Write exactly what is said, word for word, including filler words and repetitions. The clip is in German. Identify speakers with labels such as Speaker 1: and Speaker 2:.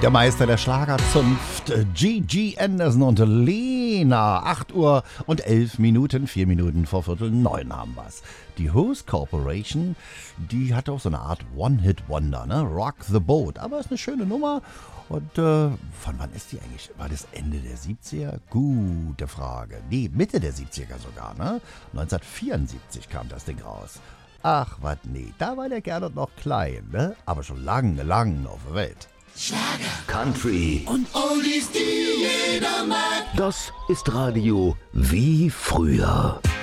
Speaker 1: Der Meister der Schlagerzunft, G G Anderson und Lena. acht Uhr und elf Minuten, vier Minuten vor Viertel neun haben wir's. Die Host Corporation, die hat auch so eine Art One-Hit-Wonder, ne? Rock the Boat. Aber ist eine schöne Nummer. Und äh, von wann ist die eigentlich? War das Ende der siebziger? Gute Frage. Nee, Mitte der siebziger sogar, ne? neunzehnhundertvierundsiebzig kam das Ding raus. Ach, was, nee, da war der Gernot noch klein, ne? Aber schon lange, lange auf der Welt.
Speaker 2: Schlager, Country und Oldies, die jeder mag.
Speaker 3: Das ist Radio wie früher.